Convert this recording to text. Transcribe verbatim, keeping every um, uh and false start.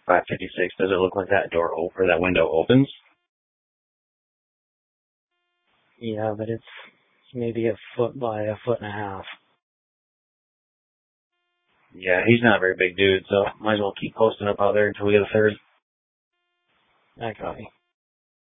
five fifty-six. Does it look like that door op- or that window opens? Yeah, but it's maybe a foot by a foot and a half. Yeah, he's not a very big dude, so might as well keep posting up out there until we get a third. I copy.